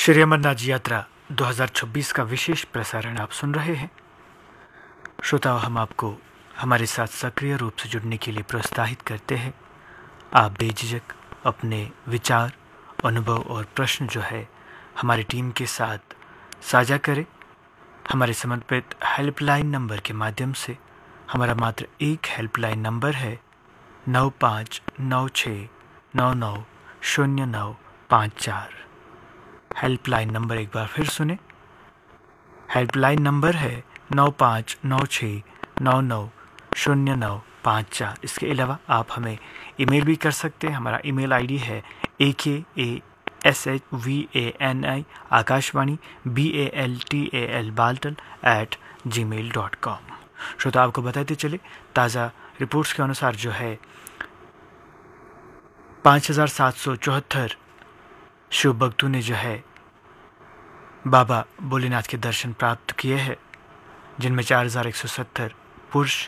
श्री अमरनाथ जी यात्रा 2026 का विशेष प्रसारण आप सुन रहे हैं। श्रोताओं, हम आपको हमारे साथ सक्रिय रूप से जुड़ने के लिए प्रोत्साहित करते हैं। आप बेझिझक अपने विचार, अनुभव और प्रश्न जो है हमारी टीम के साथ साझा करें। हमारे समर्पित हेल्पलाइन नंबर के माध्यम से। हमारा मात्र एक हेल्पलाइन नंबर है 9596990954। हेल्पलाइन नंबर एक बार फिर सुने। हेल्पलाइन नंबर है 9596990954। इसके अलावा आप हमें ईमेल भी कर सकते हैं। हमारा ईमेल आईडी है AKASHVANI आकाशवाणी BALTAL@gmail.com। श्रोता, आपको बताते चले, ताज़ा रिपोर्ट्स के अनुसार जो है 5774 शिव भक्तों ने जो है बाबा भोलेनाथ के दर्शन प्राप्त किए हैं, जिनमें 4170 पुरुष,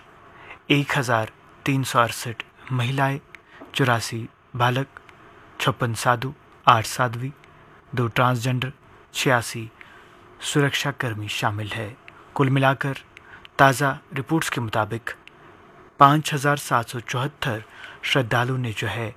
1368 महिलाएं, 84 बालक, 56 साधु, 8 साध्वी, 2 ट्रांसजेंडर, 86 सुरक्षाकर्मी शामिल है। कुल मिलाकर ताज़ा रिपोर्ट्स के मुताबिक 5774 श्रद्धालु ने जो है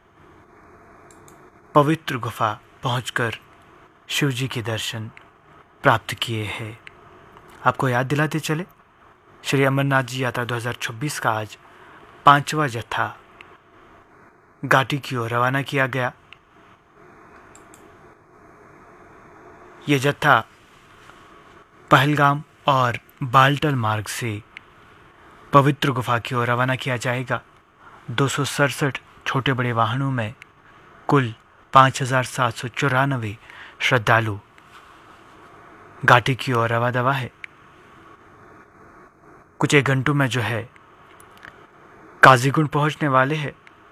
पवित्र गुफा पहुंचकर शिव जी के दर्शन प्राप्त किए हैं। आपको याद दिलाते चले, श्री अमरनाथ जी यात्रा 2026 का आज 5वां जत्था घाटी की ओर रवाना किया गया। ये जत्था पहलगाम और बालटल मार्ग से पवित्र गुफा की ओर रवाना किया जाएगा। 267 छोटे बड़े वाहनों में कुल 5794 श्रद्धालु घाटी की ओर रवा दवा है। कुछ एक घंटों में जो है काजीगुंड पहुंचने वाले हैं।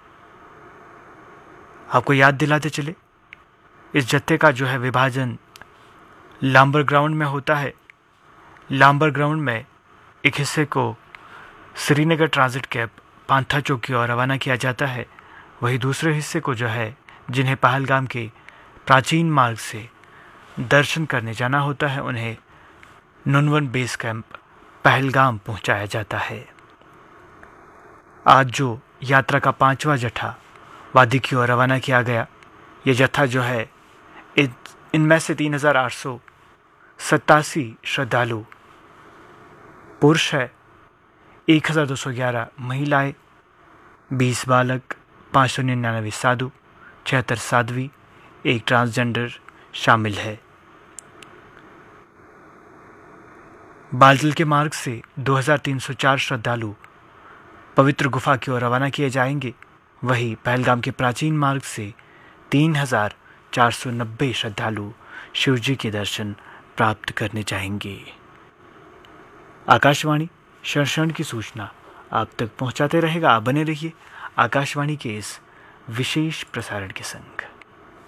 आपको याद दिलाते चले, इस जत्थे का जो है विभाजन लांबर ग्राउंड में होता है। लांबर ग्राउंड में एक हिस्से को श्रीनगर ट्रांजिट कैब पांथा चौक की ओर रवाना किया जाता है। वही दूसरे हिस्से को जो है, जिन्हें पहलगाम के प्राचीन मार्ग से दर्शन करने जाना होता है, उन्हें नुनवन बेस कैंप पहलगाम पहुंचाया जाता है। आज जो यात्रा का 5वां जत्था वादी की ओर रवाना किया गया, ये जत्था जो है इनमें से 3887 श्रद्धालु पुरुष है, 1211 महिलाएं, 20 बालक, 599 साधु, 76 साध्वी, 1 ट्रांसजेंडर शामिल है। बालटल के मार्ग से 2304 श्रद्धालु पवित्र गुफा की ओर रवाना किए जाएंगे। वहीं पहलगाम के प्राचीन मार्ग से 3490 श्रद्धालु शिवजी के दर्शन प्राप्त करने जाएंगे। आकाशवाणी क्षण क्षण की सूचना आप तक पहुंचाते रहेगा। आप बने रहिए आकाशवाणी के इस विशेष प्रसारण के संग।